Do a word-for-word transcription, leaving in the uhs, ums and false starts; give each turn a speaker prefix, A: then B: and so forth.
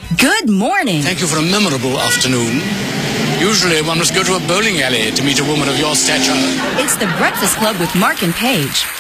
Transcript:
A: Good morning.
B: Thank you for a memorable afternoon. Usually one must go to a bowling alley to meet a woman of your stature.
A: It's the Breakfast Club with Mark and Paige.